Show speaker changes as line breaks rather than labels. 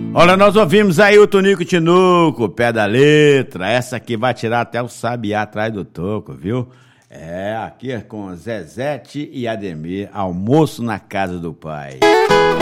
Olha, nós ouvimos aí o Tonico Tinoco, pé da letra. Essa aqui vai tirar até o sabiá atrás do toco, viu? É, aqui é com Zezete e Ademir, almoço na casa do pai.